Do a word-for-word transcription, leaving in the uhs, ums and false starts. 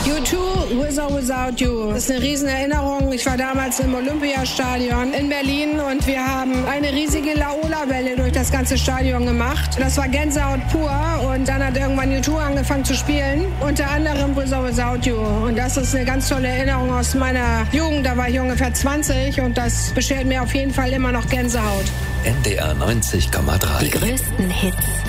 U zwei, With or Without You. Das ist eine riesen Erinnerung. Ich war damals im Olympiastadion in Berlin und wir haben eine riesige Laola-Welle durch das ganze Stadion gemacht. Das war Gänsehaut pur und dann hat irgendwann U zwei angefangen zu spielen. Unter anderem With or Without You. Und das ist eine ganz tolle Erinnerung aus meiner Jugend. Da war ich ungefähr zwanzig und das beschert mir auf jeden Fall immer noch Gänsehaut. N D R neunzig Komma drei. Die größten Hits